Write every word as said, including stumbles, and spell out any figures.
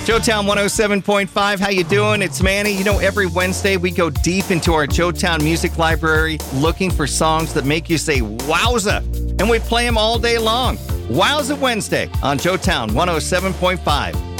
Joetown one oh seven point five, how you doing? It's Manny. You know, every Wednesday we go deep into our Joetown music library looking for songs that make you say, wowza, and we play them all day long. Wowza Wednesday on Joetown one oh seven point five.